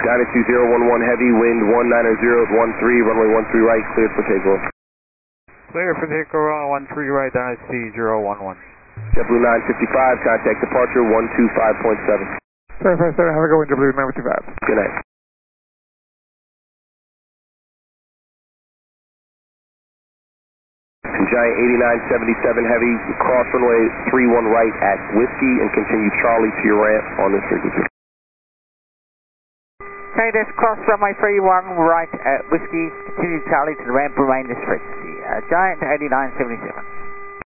Giant 2011 heavy, wind 190 13, runway 13 right, cleared for takeoff. Clear for takeoff, 13 right, Dynasty 011. JetBlue 955, contact departure 125.7. 757, have a go in JetBlue 955. Good night. Giant 8977 heavy, cross runway 31 right at Whiskey and continue Charlie to your ramp on this frequency. Okay, this cross runway 31 right at Whiskey, continue Charlie to the ramp, remain this frequency. Giant 8977.